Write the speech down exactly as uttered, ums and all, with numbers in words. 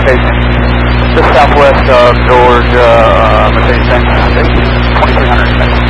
location. Just southwest of Georgia, uh, Mercedes-Benz, twenty-three hundred.